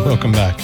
Welcome back.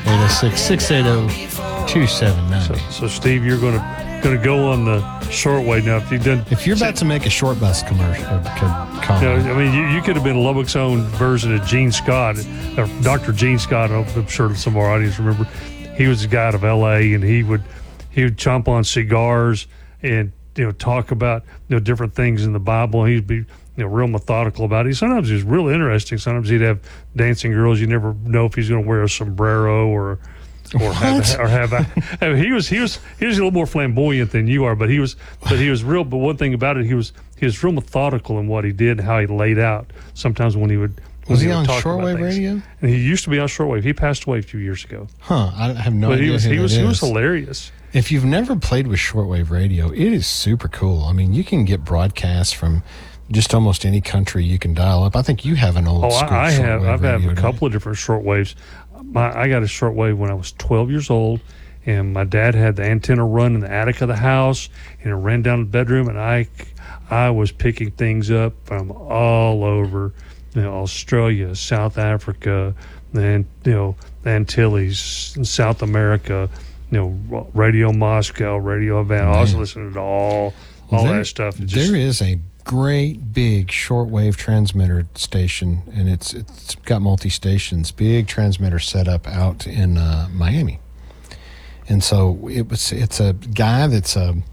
806-680-2790. So Steve, you're going to go on the shortwave now. If you're about to make a short bus commercial, I mean, you could have been Lubbock's own version of Gene Scott, or Dr. Gene Scott. I'm sure some of our audience remember. He was a guy out of L.A. and he would chomp on cigars and talk about different things in the Bible. He'd be real methodical about it. Sometimes he was real interesting. Sometimes he'd have dancing girls. You never know if he's going to wear a sombrero or have. I mean, he was a little more flamboyant than you are, but he was real. But one thing about it, he was real methodical in what he did and how he laid out. Sometimes when he would. Was he on shortwave radio? And he used to be on shortwave. He passed away a few years ago. Huh? I have no idea. But he was hilarious. If you've never played with shortwave radio, it is super cool. I mean, you can get broadcasts from just almost any country you can dial up. I think you have an old school I have. shortwave I've had radio, a couple of different shortwaves. I got a shortwave when I was 12 years old, and my dad had the antenna run in the attic of the house, and it ran down the bedroom, and I was picking things up from all over, Australia, South Africa, and the Antilles, South America, Radio Moscow, Radio Havana. I was listening to all that stuff. There is a great big shortwave transmitter station, and it's got multi-stations, big transmitter set up out in Miami. And so it's a guy that's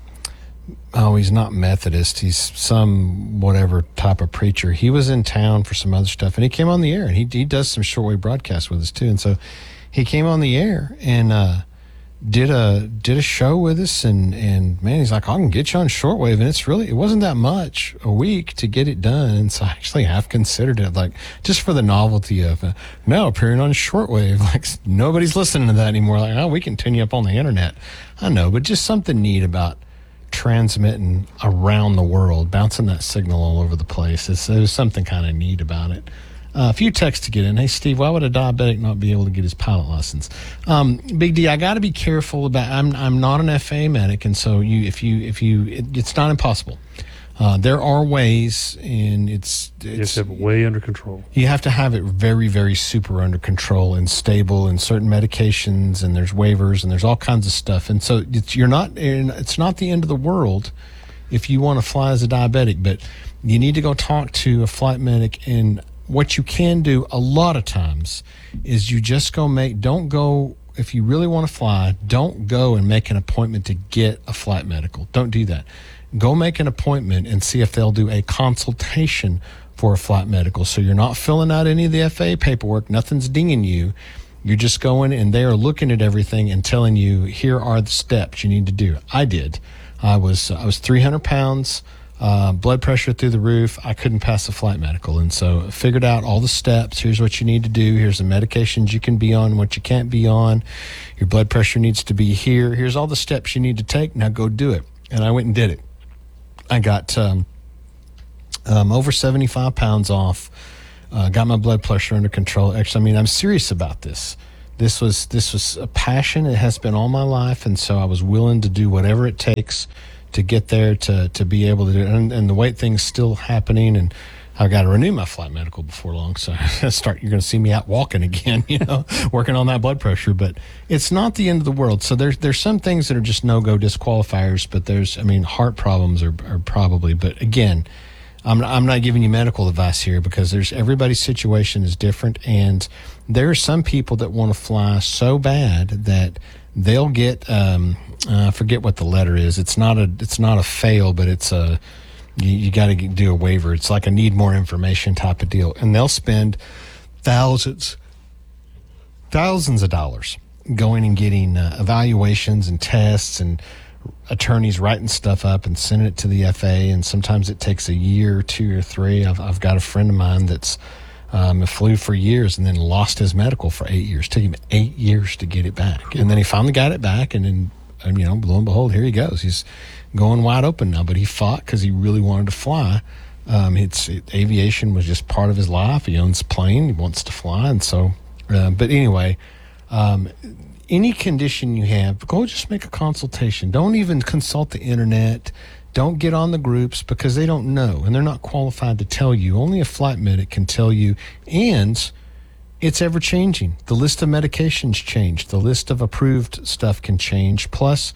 he's not Methodist, he's some whatever type of preacher. He was in town for some other stuff, and he came on the air, and he does some shortwave broadcasts with us too. And so he came on the air and did a show with us, and man, he's like, I can get you on shortwave, and it wasn't that much a week to get it done. And so I actually have considered it, like, just for the novelty of now appearing on shortwave. Like, nobody's listening to that anymore. Like, we can tune you up on the internet. I know, but just something neat about transmitting around the world, bouncing that signal all over the place. There's something kind of neat about it. A few texts to get in. Hey, Steve, why would a diabetic not be able to get his pilot license? Big D, I got to be careful about. I'm not an FAA medic, and so it's not impossible. There are ways, and it's you have to have it way under control. You have to have it very, very super under control and stable, and certain medications, and there's waivers, and there's all kinds of stuff. And so it's not the end of the world if you want to fly as a diabetic, but you need to go talk to a flight medic. And what you can do a lot of times is you just don't go, if you really want to fly, don't go and make an appointment to get a flight medical. Don't do that. Go make an appointment and see if they'll do a consultation for a flight medical. So you're not filling out any of the FAA paperwork. Nothing's dinging you. You're just going, and they are looking at everything and telling you, here are the steps you need to do. I did. I was 300 pounds. Blood pressure through the roof. I couldn't pass the flight medical. And so I figured out all the steps. Here's what you need to do. Here's the medications you can be on, what you can't be on. Your blood pressure needs to be here. Here's all the steps you need to take. Now go do it. And I went and did it. I got over 75 pounds off, got my blood pressure under control. Actually, I'm serious about this. This was a passion. It has been all my life. And so I was willing to do whatever it takes to get there, to be able to do it. And the weight thing's still happening, and I've got to renew my flight medical before long. So you're going to see me out walking again, working on that blood pressure. But it's not the end of the world. So there's some things that are just no-go disqualifiers, but heart problems are probably. But again, I'm not giving you medical advice here, because everybody's situation is different, and there are some people that want to fly so bad that they'll get I forget what the letter is. It's not a fail, but it's a you got to do a waiver. It's like a need more information type of deal, and they'll spend thousands of dollars going and getting evaluations and tests, and attorneys writing stuff up and sending it to the FAA. And sometimes it takes a year, 2 or 3. I've got a friend of mine that's flew for years and then lost his medical for 8 years. It took him 8 years to get it back, and then he finally got it back, and then lo and behold, here he goes. He's going wide open now, but he fought because he really wanted to fly. Aviation was just part of his life. He owns a plane. He wants to fly. And so, but anyway, any condition you have, go just make a consultation. Don't even consult the internet. Don't get on the groups, because they don't know, and they're not qualified to tell you. Only a flight medic can tell you. And It's ever changing. The list of medications change. The list of approved stuff can change. Plus,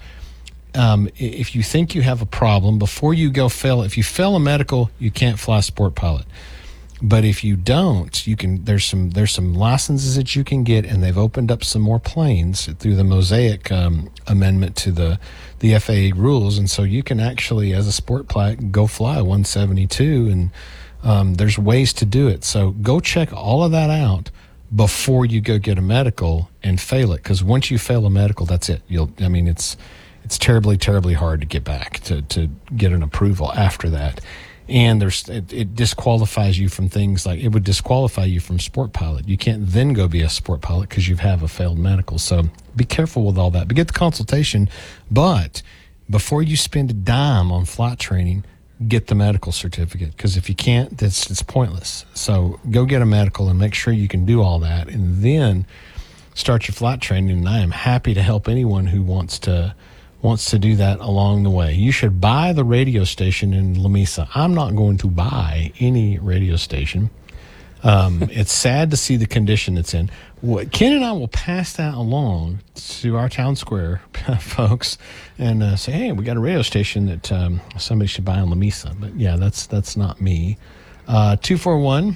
if you think you have a problem, before you go if you fail a medical, you can't fly Sport Pilot. But if you don't, you can. There's some licenses that you can get, and they've opened up some more planes through the Mosaic amendment to the FAA rules, and so you can actually, as a sport pilot, go fly 172, and there's ways to do it. So go check all of that out before you go get a medical and fail it, because once you fail a medical, that's it. It's terribly, terribly hard to get back to get an approval after that. And it disqualifies you from things like, it would disqualify you from Sport Pilot. You can't then go be a Sport Pilot because you have a failed medical. So be careful with all that. But get the consultation. But before you spend a dime on flight training, get the medical certificate, because if you can't, it's pointless. So go get a medical and make sure you can do all that, and then start your flight training. And I am happy to help anyone who wants to do that along the way. You should buy the radio station in Lamesa. I'm not going to buy any radio station. It's sad to see the condition it's in. Ken and I will pass that along to our town square folks and say, hey, we got a radio station that somebody should buy in Lamesa. But yeah, that's not me. 241.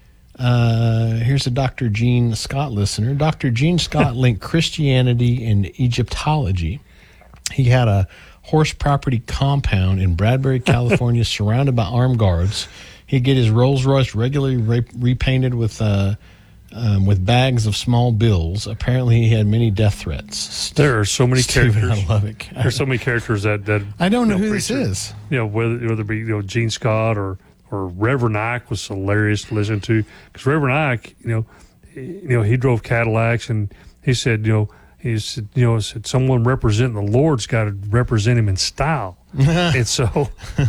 Here's a Dr. Gene Scott listener. Dr. Gene Scott linked Christianity and Egyptology. He had a horse property compound in Bradbury, California, surrounded by armed guards. He'd get his Rolls Royce regularly repainted with bags of small bills. Apparently, he had many death threats. There are so many characters. I love it. There's so many characters that I don't know who this is. Whether it be Gene Scott or Reverend Ike was hilarious to listen to, because Reverend Ike, he drove Cadillacs, and he said, he said, someone representing the Lord's got to represent him in style. And so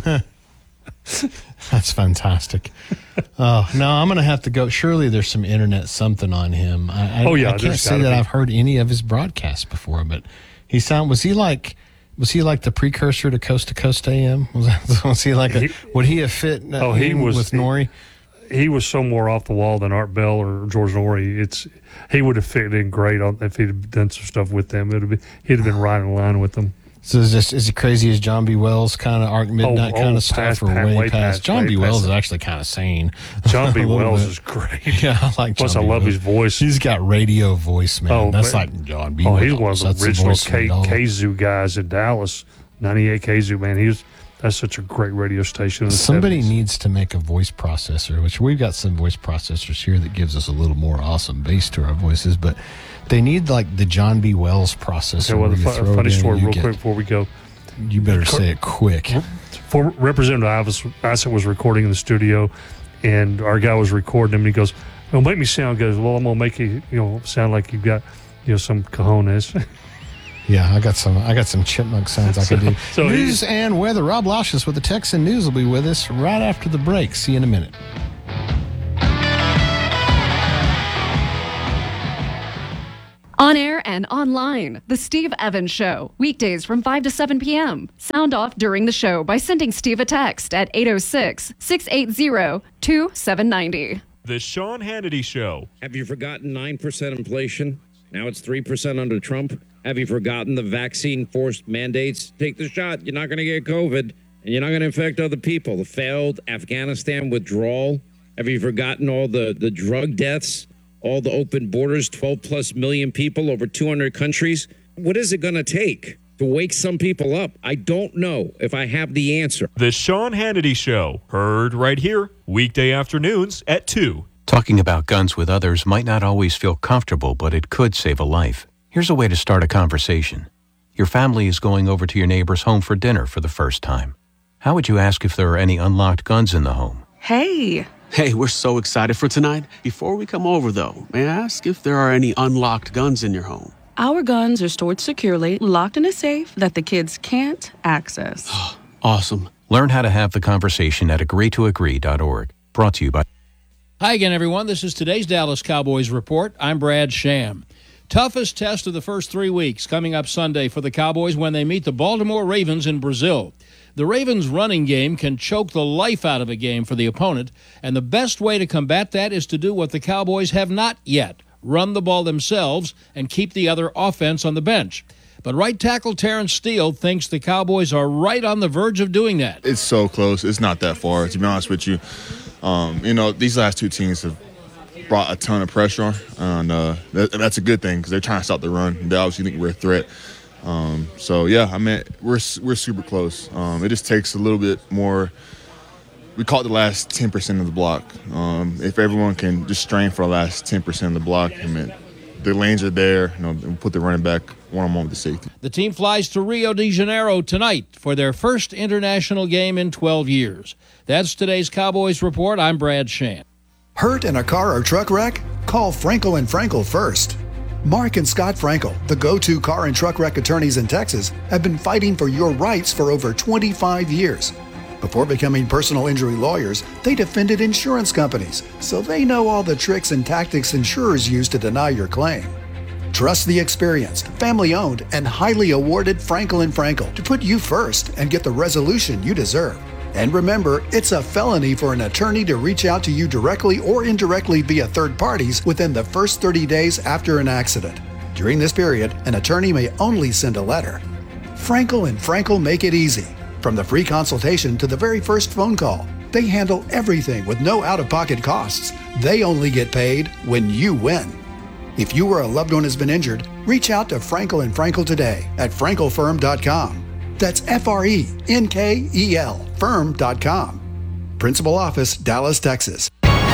that's fantastic. Oh, no, I'm going to have to go. Surely there's some internet something on him. I can't say that I've heard any of his broadcasts before, but was he like the precursor to Coast AM? Was he like would he have fit with Nori? He was so more off the wall than Art Bell or George Norrie. He would have fit in great if he'd have done some stuff with them. He'd have been right in line with them. So is it crazy as John B. Wells kind of Arc Midnight kind of stuff, or way past? John B. Wells is actually kind of sane. John B. Wells is great. Yeah, I like John. Plus, I love his voice. He's got radio voice, man. That's like John B. Wells. He's one of the original KZoo guys in Dallas. 98 KZoo, man. That's such a great radio station. Somebody needs to make a voice processor, which we've got some voice processors here that gives us a little more awesome bass to our voices, but they need like the John B. Wells processor. Okay, well, the funny story real quick before we go. You better say it quick. Representative Isaac was recording in the studio, and our guy was recording him, and he goes, "Well, make me sound good." Well, I'm going to make you, sound like you've got, some cojones. Yeah, I got some chipmunk sounds I can do. News and weather. Rob Lauschus with the Texan News will be with us right after the break. See you in a minute. On air and online, The Steve Evans Show. Weekdays from 5 to 7 p.m. Sound off during the show by sending Steve a text at 806-680-2790. The Sean Hannity Show. Have you forgotten 9% inflation? Now it's 3% under Trump. Have you forgotten the vaccine forced mandates? Take the shot. You're not going to get COVID, and you're not going to infect other people. The failed Afghanistan withdrawal. Have you forgotten all the drug deaths? All the open borders, 12+ million people, over 200 countries. What is it going to take to wake some people up? I don't know if I have the answer. The Sean Hannity Show. Heard right here, weekday afternoons at 2. Talking about guns with others might not always feel comfortable, but it could save a life. Here's a way to start a conversation. Your family is going over to your neighbor's home for dinner for the first time. How would you ask if there are any unlocked guns in the home? Hey, we're so excited for tonight. Before we come over, though, may I ask if there are any unlocked guns in your home? Our guns are stored securely, locked in a safe that the kids can't access. Awesome. Learn how to have the conversation at agreetoagree.org. Brought to you by... Hi again, everyone. This is today's Dallas Cowboys Report. I'm Brad Sham. Toughest test of the first 3 weeks coming up Sunday for the Cowboys when they meet the Baltimore Ravens in Brazil. The Ravens' running game can choke the life out of a game for the opponent, and the best way to combat that is to do what the Cowboys have not yet, run the ball themselves and keep the other offense on the bench. But right tackle Terrence Steele thinks the Cowboys are right on the verge of doing that. It's so close. It's not that far, to be honest with you. These last two teams have brought a ton of pressure on, and that's a good thing because they're trying to stop the run. They obviously think we're a threat. We're super close. It just takes a little bit more. We caught the last 10% of the block. If everyone can just strain for the last 10% of the block, the lanes are there. We put the running back one-on-one with the safety. The team flies to Rio de Janeiro tonight for their first international game in 12 years. That's today's Cowboys Report. I'm Brad Shan. Hurt in a car or truck wreck? Call Frankel & Frankel first. Mark and Scott Frankel, the go-to car and truck wreck attorneys in Texas, have been fighting for your rights for over 25 years. Before becoming personal injury lawyers, they defended insurance companies, so they know all the tricks and tactics insurers use to deny your claim. Trust the experienced, family-owned, and highly awarded Frankel & Frankel to put you first and get the resolution you deserve. And remember, it's a felony for an attorney to reach out to you directly or indirectly via third parties within the first 30 days after an accident. During this period, an attorney may only send a letter. Frankel & Frankel make it easy. From the free consultation to the very first phone call, they handle everything with no out-of-pocket costs. They only get paid when you win. If you or a loved one has been injured, reach out to Frankel & Frankel today at frankelfirm.com. That's FRENKEL firm.com. Principal office, Dallas, Texas.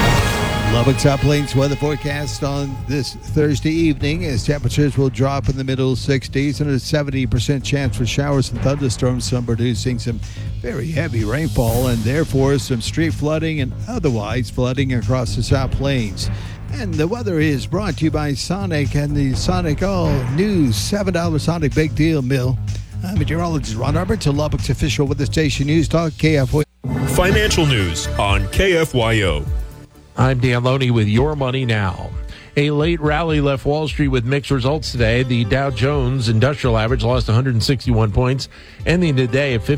Lubbock Top Plains weather forecast on this Thursday evening as temperatures will drop in the middle 60s and a 70% chance for showers and thunderstorms, some producing some very heavy rainfall and therefore some street flooding and otherwise flooding across the South Plains. And the weather is brought to you by Sonic and the Sonic All-New $7 Sonic Big Deal Meal. Meteorologist Ron Arbert to Lubbock's official weather station News Talk KFYO. Financial news on KFYO. I'm Dan Loney with Your Money Now. A late rally left Wall Street with mixed results today. The Dow Jones Industrial Average lost 161 points, ending the day at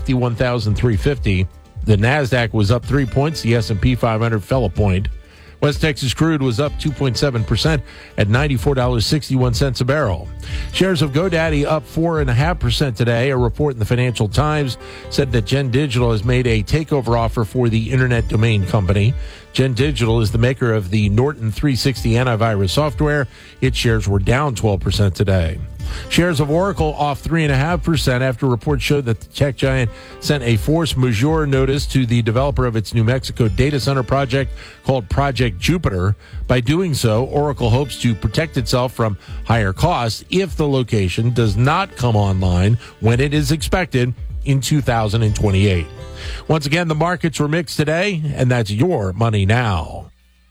51,350. The NASDAQ was up 3 points. The S&P 500 fell a point. West Texas crude was up 2.7% at $94.61 a barrel. Shares of GoDaddy up 4.5% today. A report in the Financial Times said that Gen Digital has made a takeover offer for the internet domain company. Gen Digital is the maker of the Norton 360 antivirus software. Its shares were down 12% today. Shares of Oracle off 3.5% after reports showed that the tech giant sent a force majeure notice to the developer of its New Mexico data center project called Project Jupiter. By doing so, Oracle hopes to protect itself from higher costs if the location does not come online when it is expected in 2028. Once again, the markets were mixed today, and that's Your Money Now.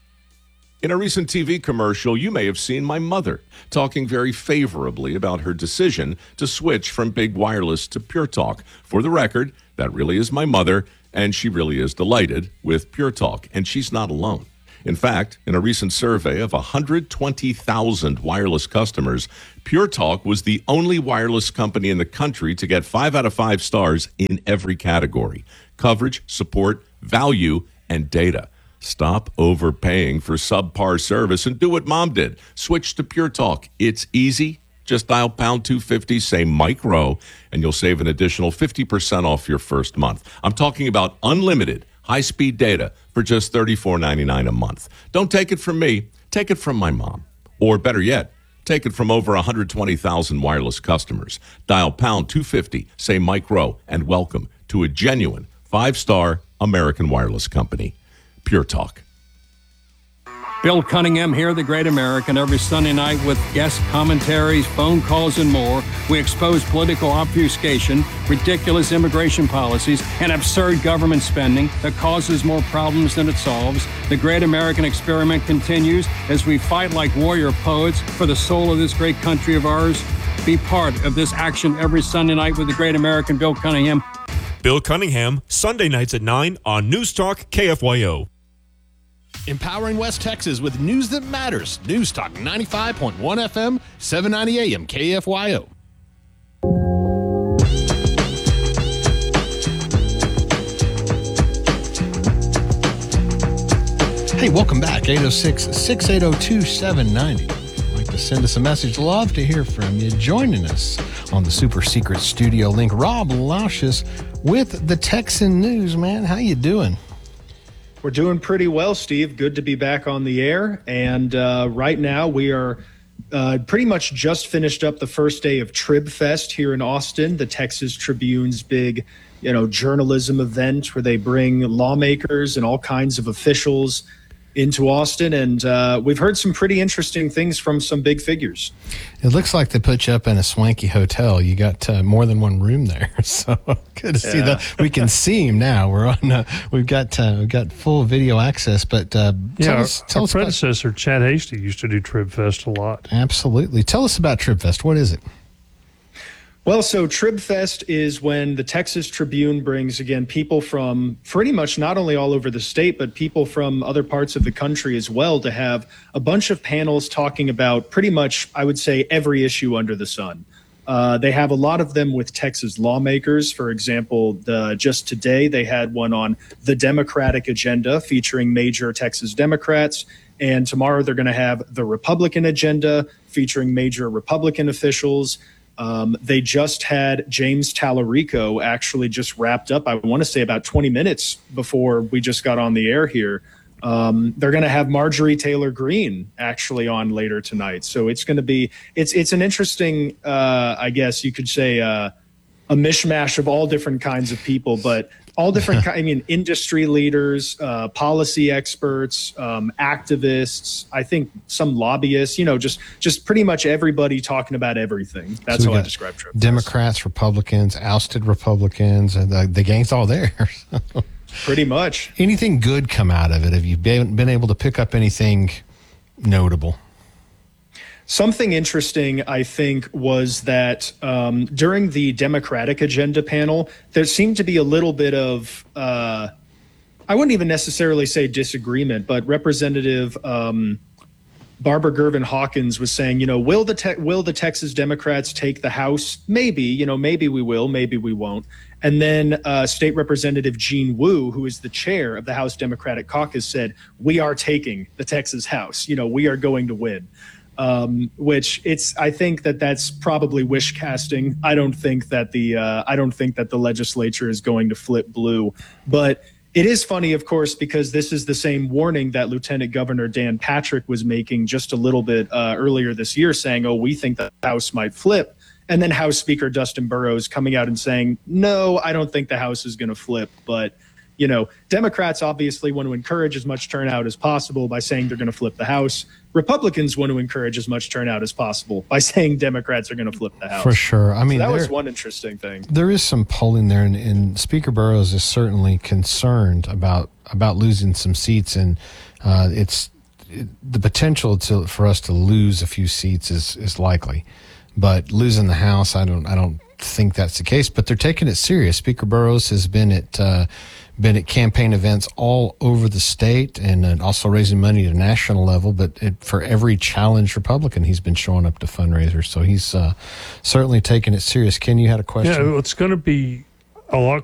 In a recent TV commercial, you may have seen my mother talking very favorably about her decision to switch from big wireless to Pure Talk. For the record, that really is my mother, and she really is delighted with Pure Talk, and she's not alone. In fact, in a recent survey of 120,000 wireless customers, Pure Talk was the only wireless company in the country to get 5 out of 5 stars in every category: coverage, support, value, and data. Stop overpaying for subpar service and do what Mom did. Switch to Pure Talk. It's easy. Just dial pound 250, say Mike Rowe, and you'll save an additional 50% off your first month. I'm talking about unlimited high-speed data for just $34.99 a month. Don't take it from me. Take it from my mom. Or better yet, take it from over 120,000 wireless customers. Dial pound 250, say Mike Rowe, and welcome to a genuine 5-star American wireless company. Pure Talk. Bill Cunningham here, The Great American, every Sunday night with guest commentaries, phone calls, and more. We expose political obfuscation, ridiculous immigration policies, and absurd government spending that causes more problems than it solves. The Great American Experiment continues as we fight like warrior poets for the soul of this great country of ours. Be part of this action every Sunday night with The Great American, Bill Cunningham. Bill Cunningham, Sunday nights at 9 on News Talk KFYO. Empowering West Texas with news that matters. News Talk 95.1 FM, 790 AM, KFYO. Hey, welcome back. 806-680-2790. If you'd like to send us a message, love to hear from you. Joining us on the super secret studio link, Rob Lausches with the Texan News, man. How you doing? We're doing pretty well, Steve. Good to be back on the air. And right now we are pretty much just finished up the first day of Trib Fest here in Austin, the Texas Tribune's big, journalism event where they bring lawmakers and all kinds of officials into Austin, and we've heard some pretty interesting things from some big figures. It looks like they put you up in a swanky hotel. You got more than one room there, so good to see that. We can see him now. We're on. We've got full video access. But tell us our predecessor Chad Hasty used to do Trib Fest a lot. Absolutely. Tell us about Trib Fest. What is it? Well, so Trib Fest is when the Texas Tribune brings, again, people from pretty much not only all over the state, but people from other parts of the country as well, to have a bunch of panels talking about pretty much, I would say, every issue under the sun. They have a lot of them with Texas lawmakers. For example, just today they had one on the Democratic agenda featuring major Texas Democrats. And tomorrow they're going to have the Republican agenda featuring major Republican officials. They just had James Tallarico actually just wrapped up, I want to say about 20 minutes before we just got on the air here. They're going to have Marjorie Taylor Greene actually on later tonight. So it's going to be, it's an interesting, I guess you could say, a mishmash of all different kinds of people, but all different, industry leaders, policy experts, activists, I think some lobbyists, just pretty much everybody talking about everything. That's how I describe Trib Fest. Democrats, Republicans, ousted Republicans, and the gang's all there. Pretty much. Anything good come out of it? Have you been able to pick up anything notable? Something interesting, I think, was that during the Democratic agenda panel, there seemed to be a little bit of, I wouldn't even necessarily say disagreement, but Representative Barbara Gervin Hawkins was saying, will the Texas Democrats take the House? Maybe, maybe we will, maybe we won't. And then State Representative Gene Wu, who is the chair of the House Democratic Caucus, said, we are taking the Texas House. We are going to win. I think that's probably wish casting. I don't think that the legislature is going to flip blue, but it is funny, of course, because this is the same warning that Lieutenant Governor Dan Patrick was making just a little bit earlier this year, saying, we think the House might flip. And then House Speaker Dustin Burrows coming out and saying, no, I don't think the House is going to flip. But, Democrats obviously want to encourage as much turnout as possible by saying they're going to flip the House. Republicans want to encourage as much turnout as possible by saying Democrats are going to flip the House. For sure. I mean, that was one interesting thing. There is some polling there, and Speaker Burrows is certainly concerned about losing some seats, and the potential for us to lose a few seats is likely. But losing the House, I don't think that's the case. But they're taking it serious. Speaker Burrows has been at campaign events all over the state, and also raising money at a national level. But for every challenged Republican, he's been showing up to fundraisers. So he's certainly taking it serious. Ken, you had a question? Yeah, it's going to be a lot